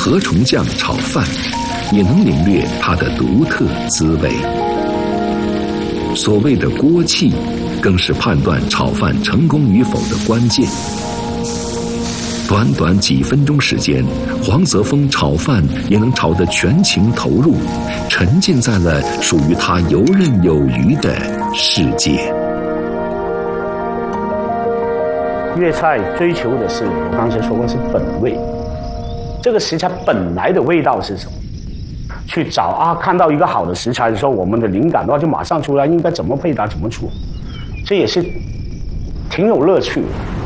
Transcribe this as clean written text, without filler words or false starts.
禾虫酱炒饭，也能领略它的独特滋味。所谓的锅气，更是判断炒饭成功与否的关键。短短几分钟时间，黄泽峰炒饭也能炒得全情投入，沉浸在了属于他游刃有余的世界。 粤菜追求的是，我刚才说过是本味，这个食材本来的味道是什么？去找啊，看到一个好的食材的时候，我们的灵感的话就马上出来，应该怎么配搭怎么出，这也是挺有乐趣的。